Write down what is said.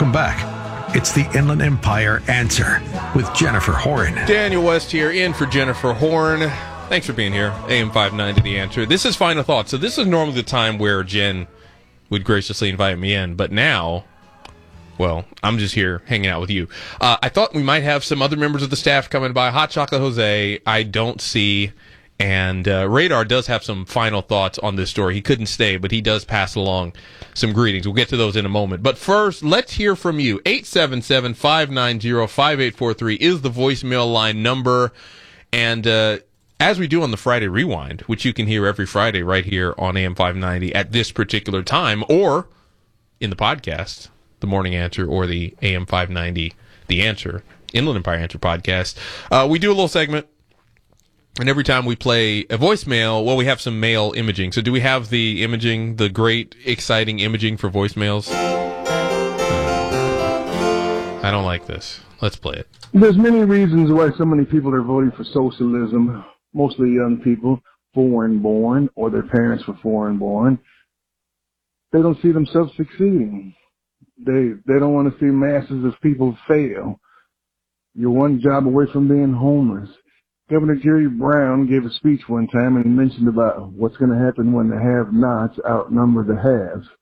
Welcome back. It's the Inland Empire Answer with Jennifer Horn. Daniel West here, in for Jennifer Horn. Thanks for being here. AM 590, The Answer. This is Final Thoughts. So this is normally the time where Jen would graciously invite me in, but now, well, I'm just here hanging out with you. I thought we might have some other members of the staff coming by. Hot Chocolate Jose, I don't see. And Radar does have some final thoughts on this story. He couldn't stay, but he does pass along some greetings. We'll get to those in a moment. But first, let's hear from you. 877-590-5843 is the voicemail line number. And as we do on the Friday Rewind, which you can hear every Friday right here on AM 590 at this particular time, or in the podcast, The Morning Answer, or the AM 590, The Answer, Inland Empire Answer podcast, we do a little segment. And every time we play a voicemail, well, we have some mail imaging. So do we have the imaging, the great, exciting imaging for voicemails? I don't like this. Let's play it. There's many reasons why so many people are voting for socialism, mostly young people, foreign born, or their parents were foreign born. They don't see themselves succeeding. They don't want to see masses of people fail. You're one job away from being homeless. Governor Jerry Brown gave a speech one time and he mentioned about what's going to happen when the have-nots outnumber the haves.